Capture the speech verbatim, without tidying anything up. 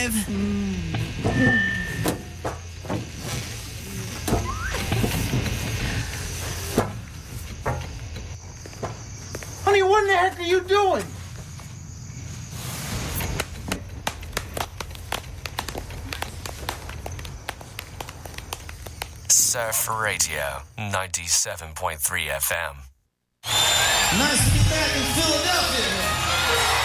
five. Honey, what in the heck are you doing? Surf Radio, ninety-seven point three F M. Nice to be back in Philadelphia.